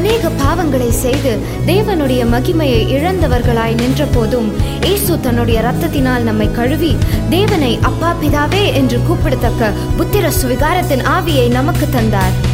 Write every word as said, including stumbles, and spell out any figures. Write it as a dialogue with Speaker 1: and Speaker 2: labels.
Speaker 1: அநேக பாவங்களை செய்து தேவனுடைய மகிமையை இழந்தவர்களாய் நின்ற போதும் இயேசு தன்னுடைய இரத்தத்தினால் நம்மை கழுவி தேவனை அப்பா பிதாவே என்று கூப்பிடத்தக்க புத்திர சுவிகாரத்தின் ஆவியை நமக்கு தந்தார்.